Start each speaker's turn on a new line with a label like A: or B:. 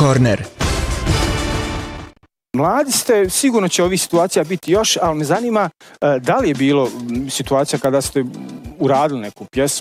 A: Corner.
B: Mladi ste, sigurno će ovih situacija biti još, ali me zanima da li je bilo situacija kada ste uradili neku pjesmu